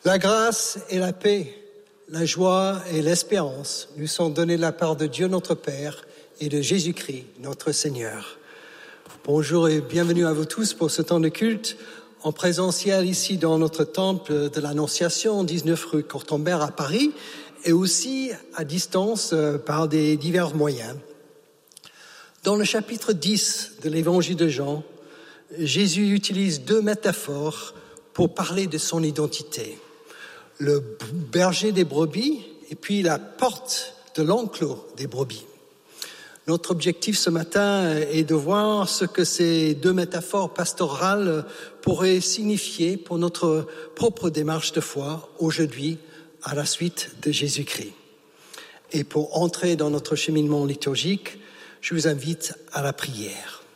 La grâce et la paix, la joie et l'espérance nous sont données de la part de Dieu notre Père et de Jésus-Christ notre Seigneur. Bonjour et bienvenue à vous tous pour ce temps de culte en présentiel ici dans notre temple de l'Annonciation, 19 rue Cortambert à Paris, et aussi à distance par des divers moyens. Dans le chapitre 10 de l'Évangile de Jean, Jésus utilise deux métaphores pour parler de son identité. Le berger des brebis et puis la porte de l'enclos des brebis. Notre objectif ce matin est de voir ce que ces deux métaphores pastorales pourraient signifier pour notre propre démarche de foi aujourd'hui à la suite de Jésus-Christ. Et pour entrer dans notre cheminement liturgique, je vous invite à la prière.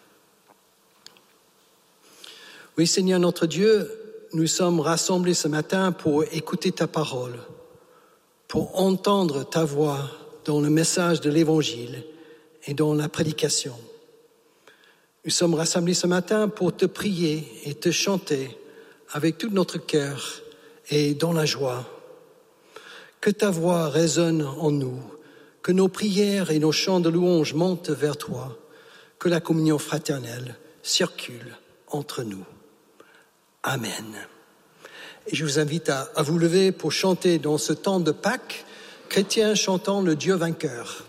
Oui, Seigneur notre Dieu, nous sommes rassemblés ce matin pour écouter ta parole, pour entendre ta voix dans le message de l'Évangile et dans la prédication. Nous sommes rassemblés ce matin pour te prier et te chanter avec tout notre cœur et dans la joie. Que ta voix résonne en nous, que nos prières et nos chants de louange montent vers toi, que la communion fraternelle circule entre nous. Amen. Et je vous invite à vous lever pour chanter dans ce temps de Pâques, chrétiens chantant le Dieu vainqueur.